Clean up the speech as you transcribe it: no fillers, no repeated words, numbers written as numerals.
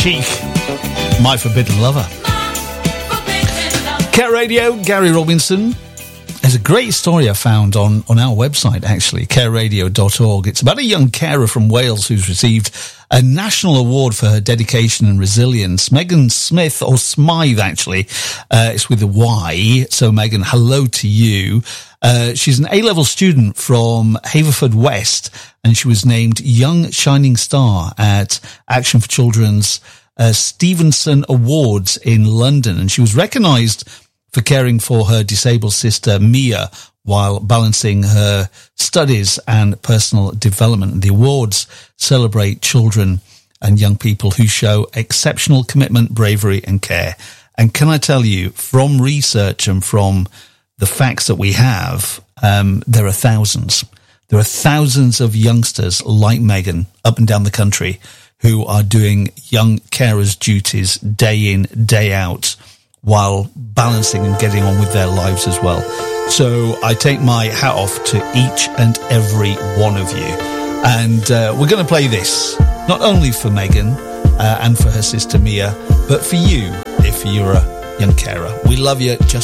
Chic, My Forbidden Lover. Care Radio, Gary Robinson. There's a great story I found on our website, actually, careradio.org. It's about a young carer from Wales who's received a national award for her dedication and resilience. Megan Smith, or Smythe, actually, it's with a Y. So, Megan, hello to you. She's an A-level student from Haverfordwest, and she was named Young Shining Star at Action for Children's Stevenson Awards in London. And she was recognised for caring for her disabled sister, Mia, while balancing her studies and personal development. The awards celebrate children and young people who show exceptional commitment, bravery and care. And can I tell you, from research and from the facts that we have, there are thousands. There are thousands of youngsters like Megan up and down the country who are doing young carers' duties day in, day out, while balancing and getting on with their lives as well. So I take my hat off to each and every one of you. And we're going to play this, not only for Megan and for her sister Mia, but for you, if you're a young carer. We love you. Just